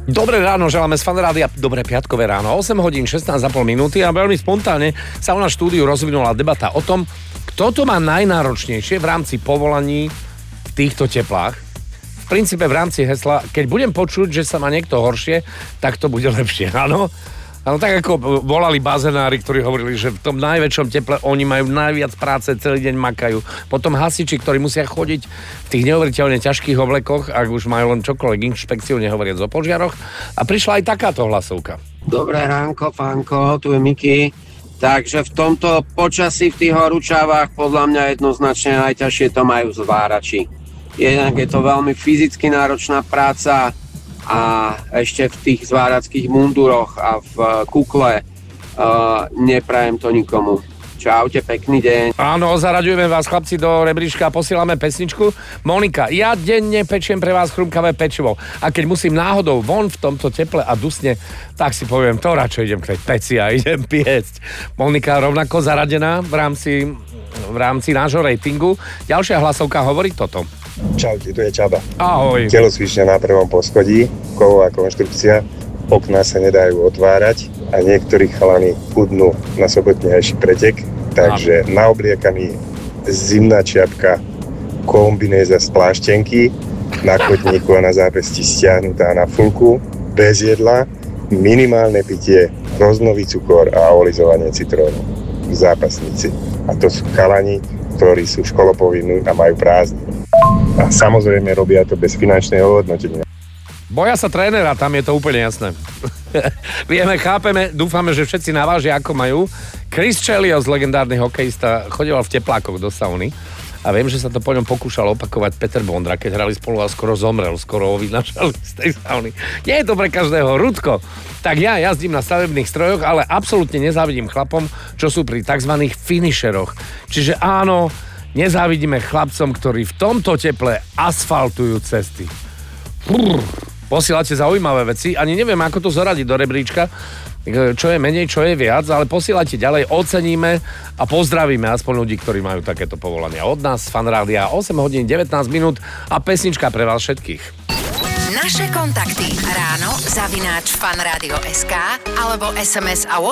Dobré ráno, želáme z Fanrádia, dobré piatkové ráno, 8 hodín 16,5 minúty a veľmi spontánne sa u nás štúdiu rozvinula debata o tom, kto to má najnáročnejšie v rámci povolaní v týchto teplách. V princípe v rámci hesla, keď budem počuť, že sa má niekto horšie, tak to bude lepšie, áno? Ale tak ako volali bazénári, ktorí hovorili, že v tom najväčšom teple oni majú najviac práce, celý deň makajú. Potom hasiči, ktorí musia chodiť v tých neuveriteľne ťažkých oblekoch, ak už majú len čokoľvek inšpekciu, nehovoriac o požiaroch. A prišla aj takáto hlasovka. Dobré ránko, Fanko, tu je Miky. Takže v tomto počasí v tých horúčavách podľa mňa jednoznačne najťažšie to majú zvárači. Jednak je to veľmi fyzicky náročná práca, a ešte v tých zvárackých munduroch a v kukle neprajem to nikomu. Čaute, pekný deň. Áno, zaraďujeme vás, chlapci, do rebríčka a posielame pesničku. Monika, ja denne pečiem pre vás chrumkavé pečivo a keď musím náhodou von v tomto teple a dusne, tak si poviem, to radšej idem k tej peci a idem piecť. Monika rovnako zaradená v rámci nášho ratingu. Ďalšia hlasovka hovorí toto. Čaute, tu je Čaba. Ahoj. Telocvičňa na prvom poschodí, kovová konštrukcia, okná sa nedajú otvárať a niektorí chalani chudnú na sobotnejší pretek, takže naobliekaný zimná čiapka, kombinéza z pláštenky, na kotníku a na zápesti stiahnutá na fulku, bez jedla, minimálne pitie, roznový cukor a olizovanie citrónu. Zápasníci. A to sú chalani, ktorí sú školopovinní a majú prázdniny. A samozrejme robia to bez finančného hodnotenia. Boja sa trénera, tam je to úplne jasné. Vieme, chápeme, dúfame, že všetci navážia, ako majú. Chris Chelios, legendárny hokejista, chodil v teplákoch do sauny a viem, že sa to po ňom pokúšal opakovať Peter Bondra, keď hrali spolu a skoro zomrel, skoro ho vyznačali z tej sauny. Nie je to pre každého, Rudko. Tak ja jazdím na stavebných strojoch, ale absolútne nezávidím chlapom, čo sú pri tzv. Finisheroch. Čiže áno, nezávidíme chlapcom, ktorí v tomto teple asfaltujú cesty. Posielate zaujímavé veci, ani neviem, ako to zaradiť do rebríčka, čo je menej, čo je viac, ale posielate ďalej, oceníme a pozdravíme aspoň ľudí, ktorí majú takéto povolania. Od nás, Fanrádia, 8 hodín 19 minút a pesnička pre vás všetkých. Naše kontakty ráno @fanradio.sk alebo SMS a WhatsApp